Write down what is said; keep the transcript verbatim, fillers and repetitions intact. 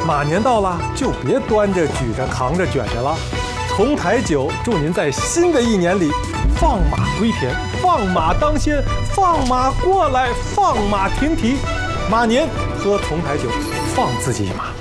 马年到了，就别端着、举着、扛着、卷着了。重台酒祝您在新的一年里放马归田，放马当先，放马过来，放马停蹄。马年喝重台酒，放自己一马。